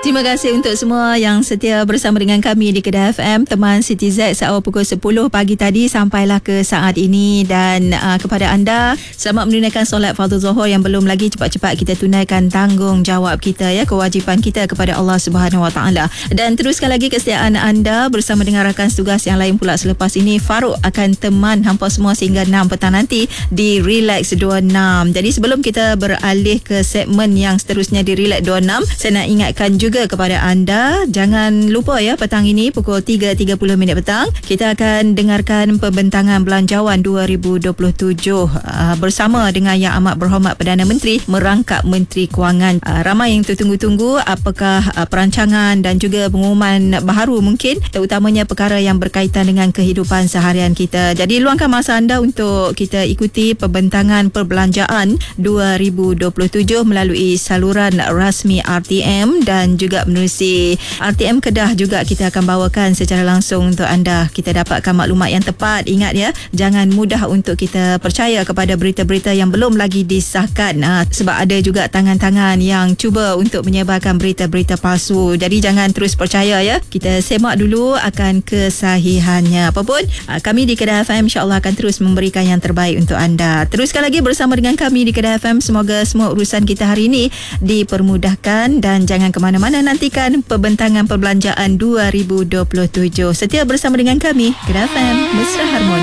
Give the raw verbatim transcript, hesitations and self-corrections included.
Terima kasih untuk semua yang setia bersama dengan kami di Kedah F M, teman City Z seawal pukul sepuluh pagi tadi sampailah ke saat ini. Dan uh, kepada anda, selamat menunaikan solat fardu zuhur yang belum lagi, cepat-cepat kita tunaikan tanggungjawab kita ya, kewajipan kita kepada Allah Subhanahu Wa Taala. Dan teruskan lagi kesetiaan anda bersama dengan rakan tugas yang lain pula selepas ini. Farouk akan teman hampa semua sehingga enam petang nanti di Relax dua puluh enam. Jadi sebelum kita beralih ke segmen yang seterusnya di Relax dua puluh enam, saya nak ingatkan juga kepada anda, jangan lupa ya, petang ini pukul tiga tiga puluh minit petang kita akan dengarkan pembentangan belanjawan dua ribu dua puluh tujuh uh, bersama dengan Yang Amat Berhormat Perdana Menteri merangkap Menteri Kewangan. Uh, ramai yang tertunggu-tunggu apakah uh, perancangan dan juga pengumuman baharu mungkin, terutamanya perkara yang berkaitan dengan kehidupan seharian kita. Jadi luangkan masa anda untuk kita ikuti pembentangan perbelanjaan dua ribu dua puluh tujuh melalui saluran rasmi R T M dan juga menerusi R T M Kedah juga kita akan bawakan secara langsung untuk anda. Kita dapatkan maklumat yang tepat. Ingat ya, jangan mudah untuk kita percaya kepada berita-berita yang belum lagi disahkan, ha, sebab ada juga tangan-tangan yang cuba untuk menyebarkan berita-berita palsu. Jadi jangan terus percaya ya. Kita semak dulu akan kesahihannya. Apapun, ha, kami di Kedah F M insya-Allah akan terus memberikan yang terbaik untuk anda. Teruskan lagi bersama dengan kami di Kedah F M. Semoga semua urusan kita hari ini dipermudahkan dan jangan ke mana-mana, nantikan pembentangan perbelanjaan dua ribu dua puluh tujuh. Setia bersama dengan kami, Kedah F M, Mesra Harmoni.